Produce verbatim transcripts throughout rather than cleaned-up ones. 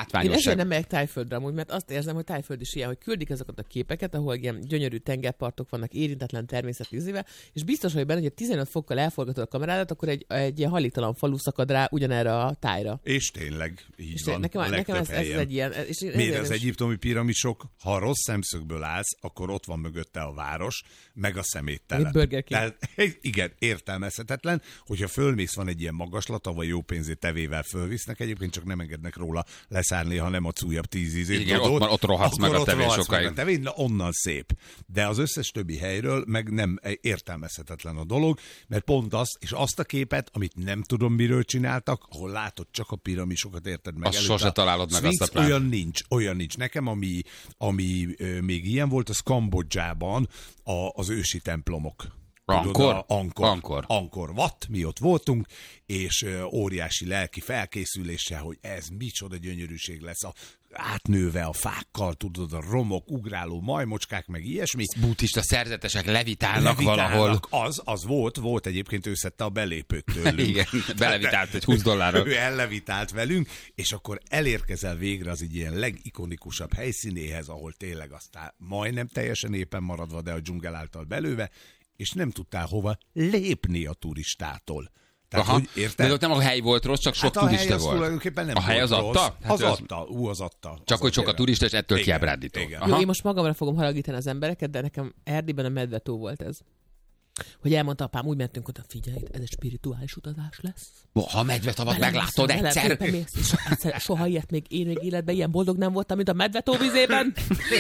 látványosság. Én ezért nem megyek Tájföldre amúgy, mert azt érzem, hogy Tájföld is ilyen, hogy küldik ezeket a képeket, ahol ilyen gyönyörű tengerpartok vannak érintetlen természetvízével, és biztos, hogy benne, hogy tizenöt fokkal elforgatod a kamerádat, akkor egy, egy ilyen hajléktalan falu szakad rá ugyanerre a tájra. És tényleg így és van. Nekem, nekem ez, ez egy ilyen... És miért az egyiptomi piramisok, ha rossz szemszögből állsz, akkor ott van mögötte a város, meg a szeméttelep. Tehát, igen, értelmezhetetlen, hogyha fölmész, van egy ilyen magaslata, vagy jó pénzét tevével fölvisznek, egyébként csak nem engednek róla leszállni, ha nem adsz újabb tíz ízét. Igen, ott, ott rohadsz meg a tevén sokáig. Tevén, na, onnan szép. De az összes többi helyről meg nem értelmezhetetlen a dolog, mert pont azt, és azt a képet, amit nem tudom miről csináltak, ahol látod csak a piramisokat, érted meg. Azt sose találod meg azt a plán. Olyan nincs, olyan nincs. Nekem, ami, ami ö, még ilyen volt, az Kambodzsában a, az ősi templomok. Angkor? Angkor. Angkor. Angkor Wat, mi ott voltunk, és ö, óriási lelki felkészüléssel, hogy ez micsoda gyönyörűség lesz a átnőve a fákkal, tudod, a romok, ugráló majmocskák, meg ilyesmi. Buddhista szerzetesek levitálnak, levitálnak valahol. Az, az volt, volt egyébként, ő szedte a belépőt tőlünk. Igen, belevitált egy húsz dollárra. Ő ellevitált velünk, és akkor elérkezel végre az egy ilyen legikonikusabb helyszínéhez, ahol tényleg aztán majdnem teljesen éppen maradva, de a dzsungel által belőve, és nem tudtál hova lépni a turistától. Tehát, aha, hogy érted? de ott nem a hely volt rossz, csak sok hát turista volt. volt. Nem a hely az adta? Hát az adta, ú, az adta. Csak az hogy sok a turista, és ettől igen, kiábrándító. Jó, én most magamra fogom haragítani az embereket, de nekem Erdélyben a Medvetó volt ez. Hogy elmondta apám, úgy mentünk oda, figyelj, ez egy spirituális utazás lesz. Ha medvetavat meglátod egyszer. egyszer. Soha ilyet még én még életben ilyen boldog nem voltam, mint a Medvetó vizében.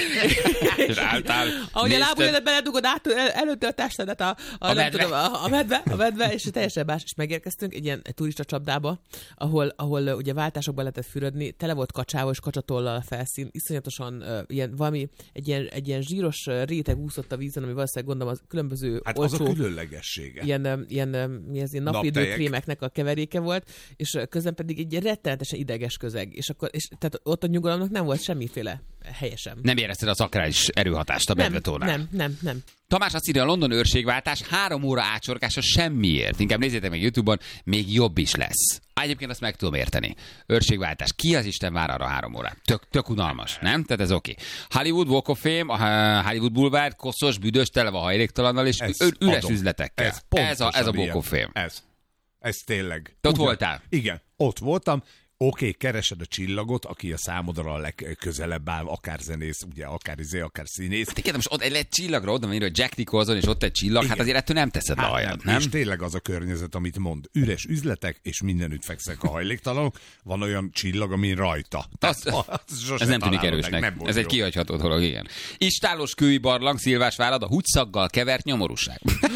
És álltál. Ahogy a lábujjadat beledugod át, előtte a testedet a, a, a, medve. Tudom, a, a medve, a medve, és teljesen más, és megérkeztünk egy ilyen egy turista csapdába, ahol, ahol ugye váltásokban lehetett fürödni, tele volt kacsával és kacsatollal a felszín, iszonyatosan uh, ilyen valami, egy ilyen, egy ilyen zsíros réteg úszott a vízen, ami valószínűleg gondolom az különböző hát olcsó, az a különlegessége. Ilyen, ilyen, mi az, ilyen napvédőkrémeknek a keveréke volt, és közben pedig egy rettenetesen ideges közeg, és akkor, és, tehát ott a nyugalomnak nem volt semmiféle helyesen. Nem érezted az akrális erőhatást a Medvetónál? Nem, nem, nem. Tamás azt írja, a London őrségváltás három óra átsorgása semmiért. Inkább nézzétek meg YouTube-on, még jobb is lesz. Egyébként azt meg tudom érteni. Őrségváltás. Ki az Isten vár arra három órát? Tök, tök unalmas, nem? Tehát ez oké. Okay. Hollywood Walk of Fame, a Hollywood Boulevard, koszos, büdös, tele van hajléktalannal, és ez üres adom. Üzletekkel. Ez, ez, a, ez a Walk of Fame. Ez. Ez tényleg. Te ott ugyan, voltál? Igen, ott voltam. Oké, okay, keresed a csillagot, aki a számodra a legközelebb áll, akár zenész, ugye, akár izé, akár színész. Hát igen, most ott egy csillagra, oda van írva, hogy Jack Nicholson, és ott egy csillag, igen. Hát azért ettől nem teszed hát le hajat, nem? És tényleg az a környezet, amit mond. Üres üzletek, és mindenütt fekszek a hajléktalanok. Van olyan csillag, amin rajta. Az, az ez nem tűnik erősnek. Nem ez egy kihagyható dolog, igen. Istálos kői barlang, Szilvásvárad, a húgyszaggal kevert nyomorúság.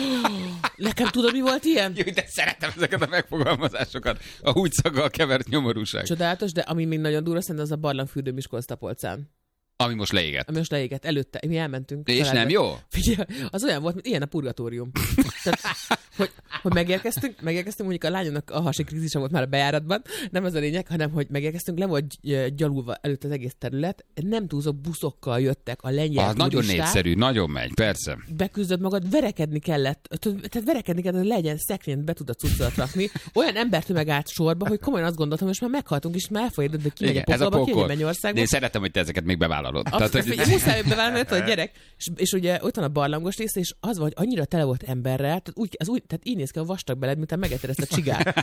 Nekem tudod, mi volt ilyen? Jó, de szeretem ezeket a megfogalmazásokat. A húgyszaggal kevert nyomorúság. Csodálatos, de ami még nagyon durva, szerintem az a barlangfürdő Miskolc-Tapolcán. Ami most leégett. Ami most leégett. Előtte. Mi elmentünk. És nem jó? Figyelj, az olyan volt, mint ilyen a purgatórium. Tehát, hogy, hogy megérkeztünk, megérkeztünk, mondjuk a lányomnak a hasi krízisa volt már a bejáratban, nem ez a lényeg, hanem hogy megérkeztünk, le volt gyalulva előtt az egész terület, nem túlzó buszokkal jöttek a lengyel ah, nagyon népszerű, nagyon megy, persze. Beküzdöd magad, verekedni kellett, tehát verekedni kellett, hogy legyen szekrényt be tud a cuccolat rakni. Olyan embertömeg állt sorba, hogy komolyan azt gondoltam, hogy most már meghaltunk, és már elfolyadott, hogy ki megy a pokolba, ki megy a Mennyországba. Én szeretem, hogy te ezeket még bevállalod. Tehát, hogy... Muszáj bevállalni, hogy a gyerek, és, és ugye ott van a barlangos része, és az vagy annyira tele volt emberrel, tehát, úgy, az úgy, tehát így néz ki a vastag beled, mint megetted ezt a csigát.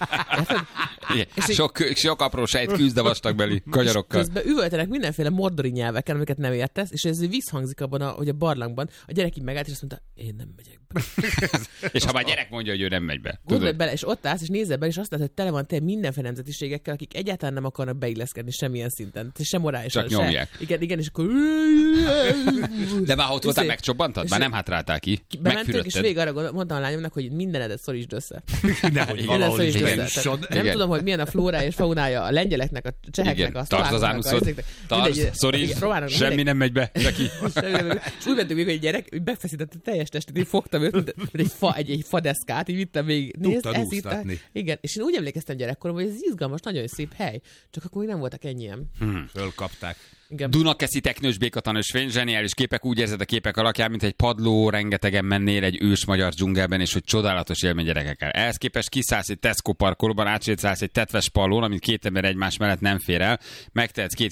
És sok, így... sok apró sejt küzd a vastagbeli kagyarokkal. Közben üvöltenek mindenféle mordori nyelveken, amiket nem értesz, és ez visszhangzik abban, a, hogy a barlangban a gyerek így megállt, és azt mondta, én nem megyek be. És ha már gyerek mondja, hogy ő nem megy be. Gondolj bele, és ott állsz, és nézzel be, és azt látod, hogy tele van tényleg mindenféle nemzetiségekkel, akik egyáltalán nem akarnak beilleszkedni semmilyen szinten. Sem morálisan. Csak nyomják. Se. Igen, igen, és akkor... De már ott voltál, megcsobbantad? Már nem hátráltál ki? Bementünk, és végig arra mondtam a lányomnak, hogy mindenedet szorítsd össze. Nehogy valahogy is beüssön. Nem tudom, hogy milyen a flórája és faunája a lengyeleknek, a cseheknek, a tartsd az ánuszod, tartsd, szorítsd, semmi nem megy be, neki. És úgy mentünk még, hogy egy gyerek, megfeszítette a teljes testét, így fogtam őt, mint egy, fa, egy, egy fadeszkát, így vittem végig. Nézd, ez itt. Igen, és én úgy emlékeztem gyerekkoromban, hogy ez izgalmas, nagyon szép hely, csak akkor még nem voltak ennyien. Hmm, fölkapták. Igen. Dunakeszi teknős békatanős fény, zseniális képek, úgy érzed a képek alakján, mint egy padló, rengetegen mennél egy ős magyar dzsungelben, és hogy csodálatos élmény gyerekekkel. Ehhez képest kiszállsz egy Tesco parkolóban, átsétálsz egy tetves pallón, amit két ember egymás mellett nem fér el, megtehetsz két